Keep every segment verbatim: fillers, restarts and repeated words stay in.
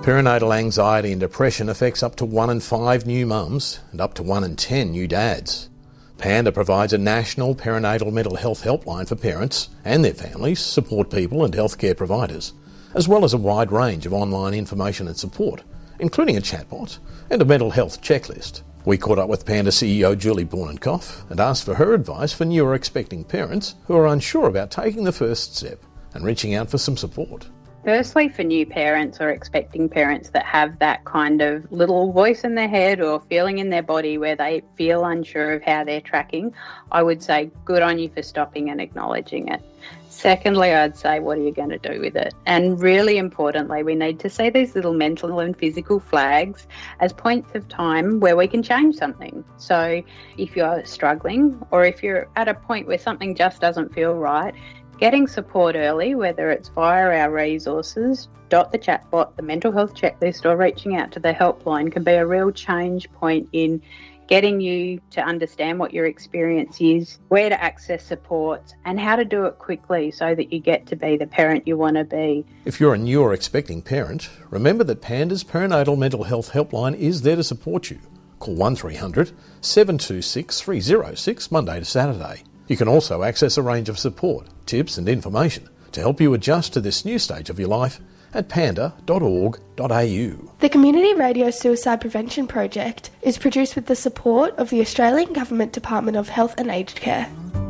Perinatal anxiety and depression affects up to one in five new mums and up to one in ten new dads. Panda provides a national perinatal mental health helpline for parents and their families, support people and healthcare providers, as well as a wide range of online information and support, including a chatbot and a mental health checklist. We caught up with Panda C E O Julie Bornenkopf and asked for her advice for new or expecting parents who are unsure about taking the first step and reaching out for some support. Firstly, for new parents or expecting parents that have that kind of little voice in their head or feeling in their body where they feel unsure of how they're tracking, I would say good on you for stopping and acknowledging it. Secondly, I'd say, what are you going to do with it? And really importantly, we need to see these little mental and physical flags as points of time where we can change something. So if you're struggling or if you're at a point where something just doesn't feel right, getting support early, whether it's via our resources, Dot the chatbot, the mental health checklist, or reaching out to the helpline can be a real change point in getting you to understand what your experience is, where to access support, and how to do it quickly so that you get to be the parent you want to be. If you're a new or expecting parent, remember that Panda's Perinatal Mental Health Helpline is there to support you. Call one three hundred, seven two six, three oh six Monday to Saturday. You can also access a range of support, tips and information to help you adjust to this new stage of your life at panda dot org dot a u. The Community Radio Suicide Prevention Project is produced with the support of the Australian Government Department of Health and Aged Care.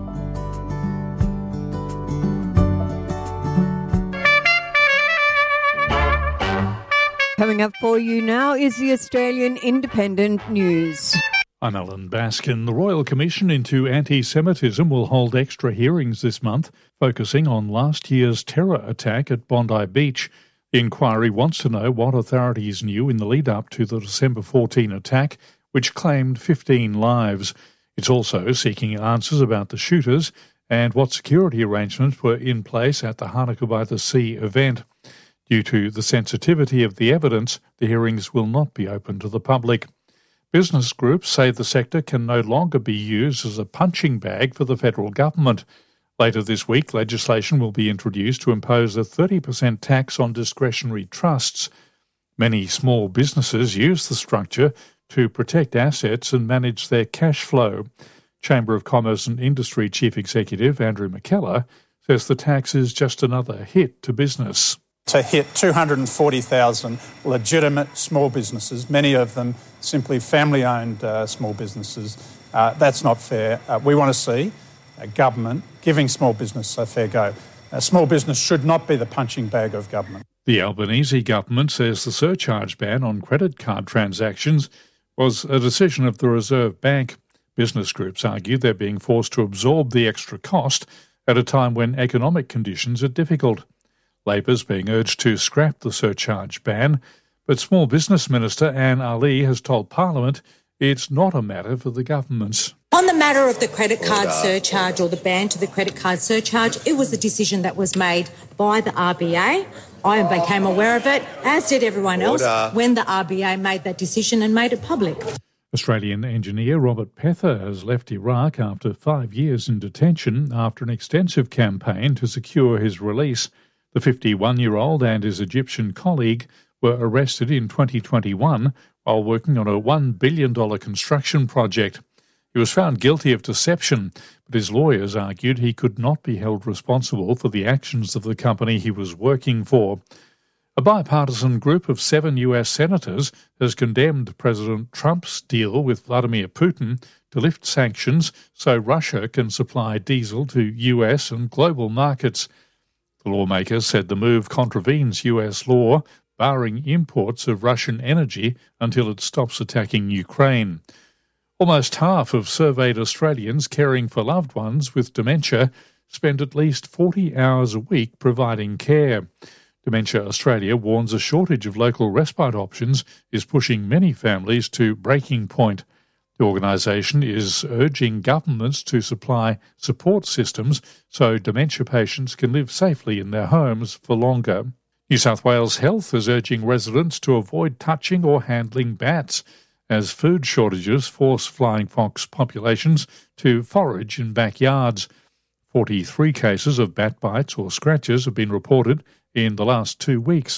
Coming up for you now is the Australian Independent News. I'm Alan Baskin. The Royal Commission into Anti-Semitism will hold extra hearings this month, focusing on last year's terror attack at Bondi Beach. The inquiry wants to know what authorities knew in the lead-up to the December fourteenth attack, which claimed fifteen lives. It's also seeking answers about the shooters and what security arrangements were in place at the Hanukkah by the Sea event. Due to the sensitivity of the evidence, the hearings will not be open to the public. Business groups say the sector can no longer be used as a punching bag for the federal government. Later this week, legislation will be introduced to impose a thirty percent tax on discretionary trusts. Many small businesses use the structure to protect assets and manage their cash flow. Chamber of Commerce and Industry Chief Executive Andrew McKellar says the tax is just another hit to business. To hit two hundred forty thousand legitimate small businesses, many of them simply family-owned uh, small businesses, uh, that's not fair. Uh, we want to see a government giving small business a fair go. A small business should not be the punching bag of government. The Albanese government says the surcharge ban on credit card transactions was a decision of the Reserve Bank. Business groups argue they're being forced to absorb the extra cost at a time when economic conditions are difficult. Labor's being urged to scrap the surcharge ban, but Small Business Minister Anne Ali has told Parliament it's not a matter for the governments. On the matter of the credit card surcharge or the ban to the credit card surcharge, it was a decision that was made by the R B A. I became aware of it, as did everyone else, when the R B A made that decision and made it public. Australian engineer Robert Pether has left Iraq after five years in detention after an extensive campaign to secure his release. The fifty-one-year-old and his Egyptian colleague were arrested in twenty twenty-one while working on a one billion dollars construction project. He was found guilty of deception, but his lawyers argued he could not be held responsible for the actions of the company he was working for. A bipartisan group of seven U S senators has condemned President Trump's deal with Vladimir Putin to lift sanctions so Russia can supply diesel to U S and global markets. The lawmakers said the move contravenes U S law, barring imports of Russian energy until it stops attacking Ukraine. Almost half of surveyed Australians caring for loved ones with dementia spend at least forty hours a week providing care. Dementia Australia warns a shortage of local respite options is pushing many families to breaking point. The organisation is urging governments to supply support systems so dementia patients can live safely in their homes for longer. New South Wales Health is urging residents to avoid touching or handling bats, as food shortages force flying fox populations to forage in backyards. forty-three cases of bat bites or scratches have been reported in the last two weeks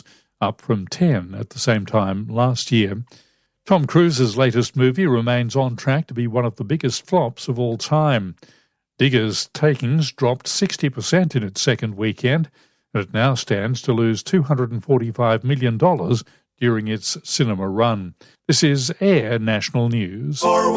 up from ten at the same time last year. Tom Cruise's latest movie remains on track to be one of the biggest flops of all time. Diggers' takings dropped sixty percent in its second weekend, and it now stands to lose two hundred forty-five million dollars during its cinema run. This is Air National News.